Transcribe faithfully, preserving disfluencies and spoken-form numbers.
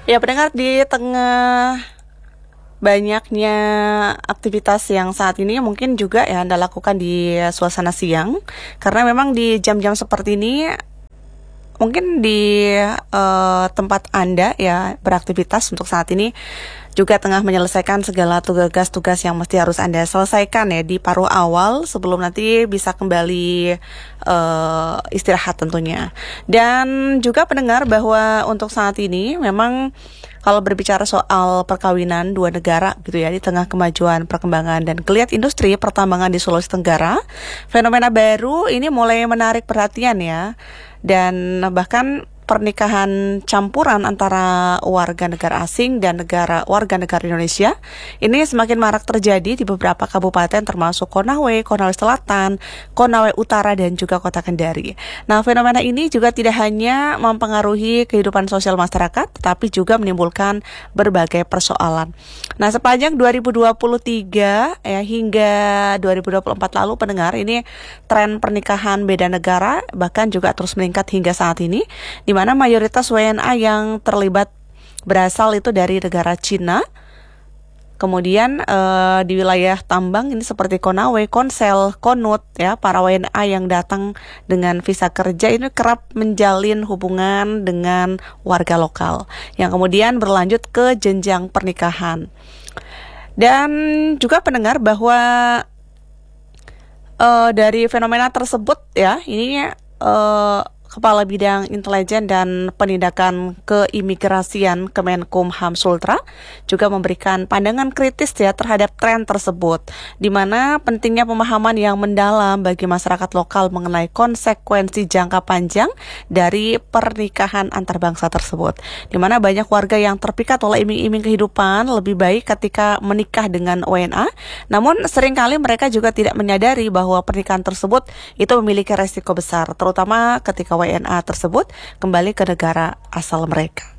Ya, pendengar, di tengah banyaknya aktivitas yang saat ini mungkin juga ya Anda lakukan di suasana siang, karena memang di jam-jam seperti ini mungkin di uh, tempat Anda ya beraktivitas untuk saat ini juga tengah menyelesaikan segala tugas-tugas yang mesti harus Anda selesaikan ya di paruh awal sebelum nanti bisa kembali uh, istirahat tentunya. Dan juga pendengar bahwa untuk saat ini memang kalau berbicara soal perkawinan dua negara gitu ya, di tengah kemajuan perkembangan dan geliat industri pertambangan di Sulawesi Tenggara, fenomena baru ini mulai menarik perhatian ya. Dan bahkan pernikahan campuran antara warga negara asing dan negara warga negara Indonesia ini semakin marak terjadi di beberapa kabupaten termasuk Konawe, Konawe Selatan, Konawe Utara dan juga Kota Kendari. Nah, fenomena ini juga tidak hanya mempengaruhi kehidupan sosial masyarakat, tetapi juga menimbulkan berbagai persoalan. Nah, sepanjang dua ribu dua puluh tiga ya hingga dua ribu dua puluh empat lalu, pendengar, ini tren pernikahan beda negara bahkan juga terus meningkat hingga saat ini, di mana mayoritas W N A yang terlibat berasal itu dari negara Cina. Kemudian eh, di wilayah tambang ini seperti Konawe, Konsel, Konut ya, para W N A yang datang dengan visa kerja ini kerap menjalin hubungan dengan warga lokal yang kemudian berlanjut ke jenjang pernikahan. Dan juga pendengar bahwa eh, dari fenomena tersebut ya, ini eh, Kepala Bidang Intelijen dan Penindakan Keimigrasian Kemenkumham Sultra juga memberikan pandangan kritis ya terhadap tren tersebut, di mana pentingnya pemahaman yang mendalam bagi masyarakat lokal mengenai konsekuensi jangka panjang dari pernikahan antar bangsa tersebut, di mana banyak warga yang terpikat oleh iming-iming kehidupan lebih baik ketika menikah dengan W N A, namun seringkali mereka juga tidak menyadari bahwa pernikahan tersebut itu memiliki resiko besar, terutama ketika W N A tersebut kembali ke negara asal mereka.